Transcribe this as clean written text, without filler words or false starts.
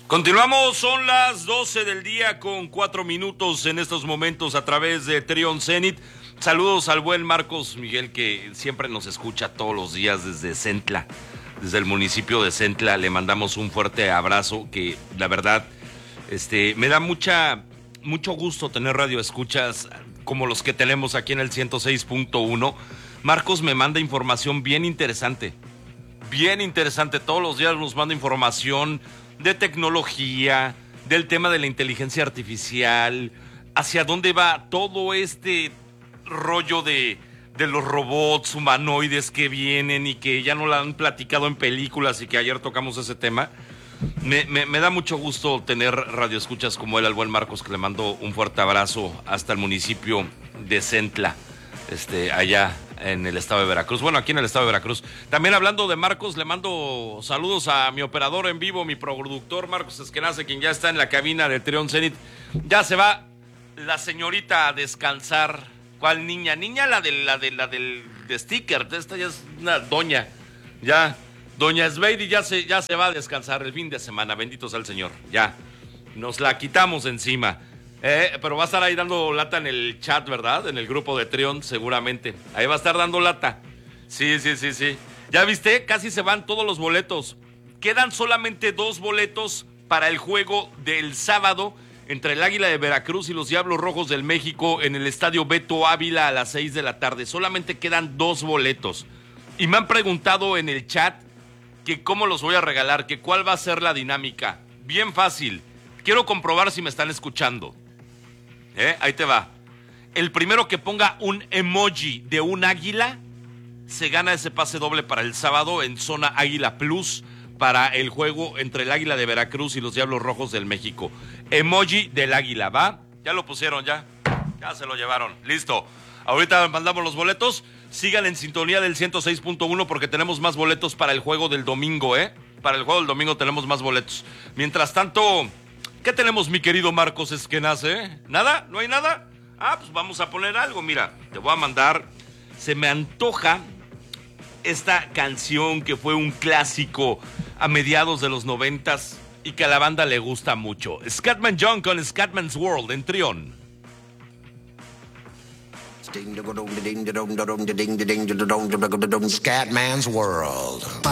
Continuamos, son las 12 del día con 4 minutos en estos momentos a través de Trion Zenit. Saludos al buen Marcos Miguel, que siempre nos escucha todos los días desde Centla, desde el municipio de Centla. Le mandamos un fuerte abrazo, que la verdad me da mucho gusto tener radioescuchas como los que tenemos aquí en el 106.1. Marcos me manda información bien interesante, todos los días nos manda información de tecnología, del tema de la inteligencia artificial, hacia dónde va todo este rollo de los robots humanoides que vienen y que ya no lo han platicado en películas y que ayer tocamos ese tema. Me da mucho gusto tener radioescuchas como él, al buen Marcos, que le mando un fuerte abrazo hasta el municipio de Centla, allá en el estado de Veracruz. Bueno, aquí en el estado de Veracruz. También hablando de Marcos, le mando saludos a mi operador en vivo, mi productor Marcos Esquenazi, quien ya está en la cabina de Trion Zenit. Ya se va la señorita a descansar. ¿Cuál niña? Niña, la del sticker. Esta ya es una doña. Ya, doña Sveidi ya se va a descansar el fin de semana. Bendito sea el Señor. Ya, nos la quitamos encima. Pero va a estar ahí dando lata en el chat, ¿verdad? En el grupo de Trion, seguramente. Ahí va a estar dando lata. Sí. ¿Ya viste? Casi se van todos los boletos. Quedan solamente 2 boletos para el juego del sábado entre el Águila de Veracruz y los Diablos Rojos del México en el estadio Beto Ávila a las 6 de la tarde. Solamente quedan 2 boletos. Y me han preguntado en el chat que cómo los voy a regalar, que cuál va a ser la dinámica. Bien fácil. Quiero comprobar si me están escuchando. Ahí te va. El primero que ponga un emoji de un águila se gana ese pase doble para el sábado en Zona Águila Plus para el juego entre el Águila de Veracruz y los Diablos Rojos del México. Emoji del águila, ¿va? Ya lo pusieron, ya se lo llevaron. Listo. Ahorita mandamos los boletos. Sigan en sintonía del 106.1 porque tenemos más boletos para el juego del domingo, Para el juego del domingo tenemos más boletos. Mientras tanto, ¿qué tenemos, mi querido Marcos Esquenazi? ¿Nada? ¿No hay nada? Pues vamos a poner algo. Mira, te voy a mandar. Se me antoja esta canción que fue un clásico a mediados de los 90s y que a la banda le gusta mucho. Scatman John con Scatman's World en Trion. Scatman's World.